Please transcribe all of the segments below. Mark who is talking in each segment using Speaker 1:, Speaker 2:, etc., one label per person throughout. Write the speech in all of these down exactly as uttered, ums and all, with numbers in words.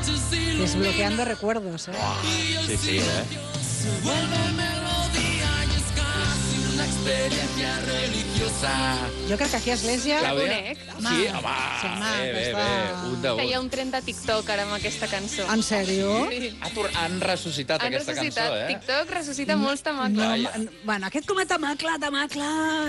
Speaker 1: Desbloqueando recuerdos, eh?
Speaker 2: Oh, sí, sí, eh? Experiencia religiosa.
Speaker 1: Jo crec que aquí a Església...
Speaker 2: Clàudia?
Speaker 3: conec.
Speaker 1: Home,
Speaker 2: Sí, home,
Speaker 1: sí, home,
Speaker 2: bé, bé,
Speaker 1: aquesta-
Speaker 2: bé, un de un.
Speaker 3: Feia un trend de TikTok ara amb aquesta cançó.
Speaker 1: En sèrio?
Speaker 3: Sí.
Speaker 2: Ha tor- Han ressuscitat
Speaker 3: Han
Speaker 2: aquesta
Speaker 3: ressuscitat.
Speaker 2: cançó, eh?
Speaker 3: TikTok ressuscita molts tamacles.
Speaker 1: No,
Speaker 2: Vaja.
Speaker 1: m- bueno, aquest com a tamacle, tamacle...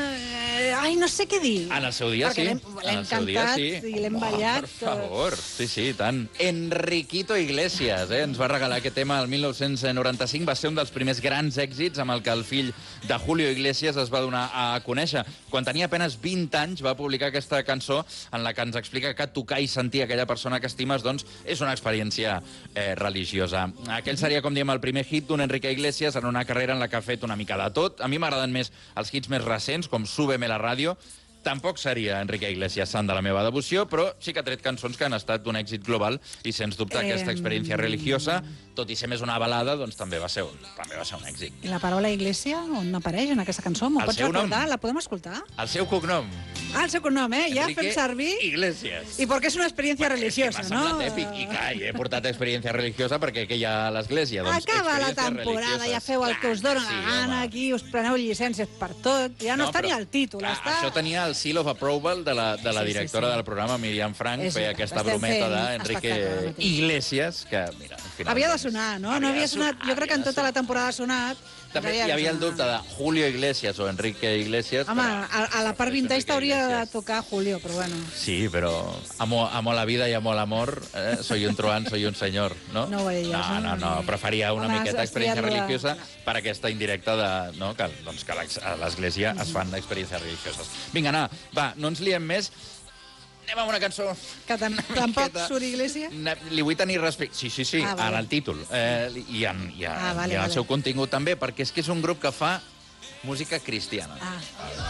Speaker 1: Eh, ai, no sé què dir.
Speaker 2: En el seu dia,
Speaker 1: Perquè
Speaker 2: sí.
Speaker 1: l'hem-
Speaker 2: En
Speaker 1: l'hem
Speaker 2: el seu dia,
Speaker 1: cantat
Speaker 2: sí.
Speaker 1: i l'hem
Speaker 2: Home,
Speaker 1: ballat.
Speaker 2: Per favor, sí, sí, tant. Enriquito Iglesias, eh? Ens va regalar aquest tema el mil nou-cents noranta-cinc. Va ser un dels primers grans èxits amb el que el fill de Julio Iglesias es va donar a conèixer. Quan tenia apenas vint anys va publicar aquesta cançó en la que ens explica que tocar i sentir aquella persona que estimes doncs, és una experiència eh, religiosa. Aquell seria, com diem, el primer hit d'un Enrique Iglesias en una carrera en la que ha fet una mica de tot. A mi m'agraden més els hits més recents, com Súbeme la ràdio. Tampoc seria Enrique Iglesias sant de la meva devoció, però sí que ha tret cançons que han estat d'un èxit global i, sens dubte, aquesta experiència religiosa, tot i ser més una balada, doncs també va ser un, també va ser un èxit.
Speaker 1: I la paraula Iglesia, on apareix en aquesta cançó? M'ho
Speaker 2: El
Speaker 1: pots
Speaker 2: seu nom?
Speaker 1: recordar? La podem escoltar?
Speaker 2: El seu cognom,
Speaker 1: Ah, el seu cognom, eh? Ja
Speaker 2: Enrique
Speaker 1: fem servir...
Speaker 2: Iglesias.
Speaker 1: I perquè és una experiència religiosa,
Speaker 2: és que
Speaker 1: no?
Speaker 2: m'ha semblat èpic. I clar, i he portat experiència religiosa perquè què hi ha a l'església? Doncs
Speaker 1: Acaba la
Speaker 2: experiències
Speaker 1: temporada,
Speaker 2: religioses.
Speaker 1: ja feu el que us dóna
Speaker 2: Clar,
Speaker 1: la
Speaker 2: sí,
Speaker 1: gana,
Speaker 2: home.
Speaker 1: aquí us preneu llicències per tot, ja no,
Speaker 2: No,
Speaker 1: està
Speaker 2: però-
Speaker 1: ni al títol,
Speaker 2: Clar,
Speaker 1: està...
Speaker 2: Això tenia el seal of approval de la, de la
Speaker 1: Sí, sí,
Speaker 2: directora
Speaker 1: sí.
Speaker 2: del programa, Míriam Frank,
Speaker 1: És
Speaker 2: feia
Speaker 1: veritat,
Speaker 2: aquesta
Speaker 1: estem
Speaker 2: brometa
Speaker 1: fent
Speaker 2: d'Enrique
Speaker 1: espectacle, mateix.
Speaker 2: Iglesias, que, mira, al final...
Speaker 1: Havia de
Speaker 2: doncs,
Speaker 1: sonar, no?
Speaker 2: havia
Speaker 1: No havia
Speaker 2: de
Speaker 1: sonat, jo crec que en
Speaker 2: havia de
Speaker 1: tota la
Speaker 2: sonar.
Speaker 1: temporada ha sonat.
Speaker 2: També
Speaker 1: però
Speaker 2: hi havia el
Speaker 1: de
Speaker 2: dubte
Speaker 1: sonar.
Speaker 2: de Julio Iglesias o Enrique Iglesias.
Speaker 1: Home,
Speaker 2: però-
Speaker 1: a, a la part
Speaker 2: és
Speaker 1: vintage
Speaker 2: Enrique
Speaker 1: t'hauria de
Speaker 2: Iglesias.
Speaker 1: tocar Julio, però bueno.
Speaker 2: Sí, però amo, amo la vida i amo l'amor, eh? Soy un truán, soy un senyor, no?
Speaker 1: No ho deies,
Speaker 2: no?
Speaker 1: no?
Speaker 2: No, no, preferia una
Speaker 1: Home,
Speaker 2: miqueta
Speaker 1: has
Speaker 2: experiència
Speaker 1: triat la-
Speaker 2: religiosa per aquesta indirecta de, no? que, doncs, que l'ex- a l'església es fan experiències religioses. Vinga, anar, va, no ens liem més. Anem amb una cançó.
Speaker 1: Que tam tampoc
Speaker 2: miqueta.
Speaker 1: surt Iglesia?
Speaker 2: Ne- Li vull tenir respecte. Sí, sí, sí,
Speaker 1: Ah,
Speaker 2: ah,
Speaker 1: vale.
Speaker 2: en el títol. Eh, I en, i en,
Speaker 1: Ah, vale,
Speaker 2: i en el
Speaker 1: vale.
Speaker 2: seu contingut també, perquè és que és un grup que fa música cristiana.
Speaker 1: Ah.